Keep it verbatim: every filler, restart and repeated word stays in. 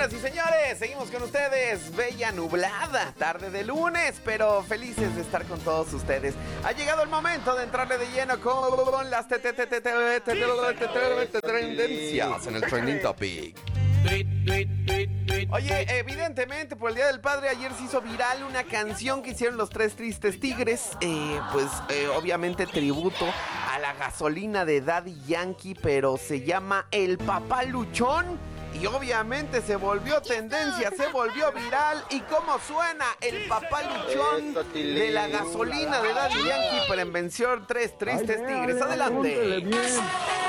Señoras y señores, seguimos con ustedes. Bella nublada, tarde de lunes, pero felices de estar con todos ustedes. Ha llegado el momento de entrarle de lleno con las tendencias en el Trending Topic. Oye, evidentemente por el Día del Padre ayer se hizo viral una canción que hicieron los Tres Tristes Tigres, eh, pues eh, obviamente tributo a la gasolina de Daddy Yankee, pero se llama El Papá Luchón y obviamente se volvió tendencia, se volvió viral. ¿Y cómo suena El Papá Luchón de la gasolina de Daddy Yankee para invención Tres Tristes Tigres? Adelante.